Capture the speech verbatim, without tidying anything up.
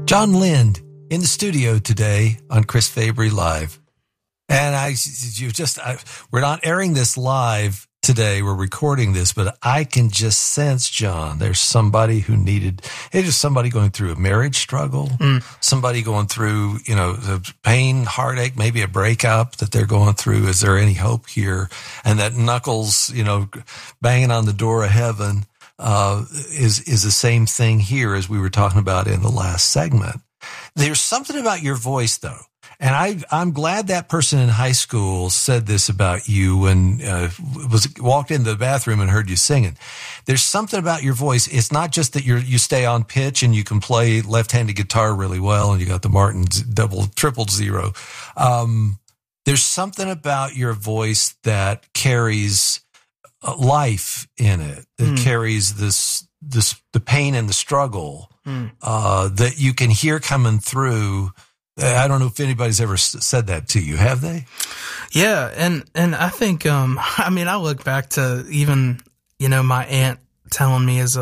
John Lind in the studio today on Chris Fabry Live. And I, you just, I, we're not airing this live today. We're recording this, but I can just sense, John, there's somebody who needed, it's just somebody going through a marriage struggle, mm. somebody going through, you know, the pain, heartache, maybe a breakup that they're going through. Is there any hope here? And that knuckles, you know, banging on the door of heaven, uh, is, is the same thing here as we were talking about in the last segment. There's something about your voice though. And I, I'm glad that person in high school said this about you and uh, was walked into the bathroom and heard you singing. There's something about your voice. It's not just that you're, you stay on pitch and you can play left-handed guitar really well and you got the Martin double, triple zero. Um, there's something about your voice that carries life in it, that mm. carries this, this, the pain and the struggle mm. uh, that you can hear coming through. I don't know if anybody's ever said that to you. Have they? Yeah. And, and I think, um, I mean, I look back to even, you know, my aunt telling me as a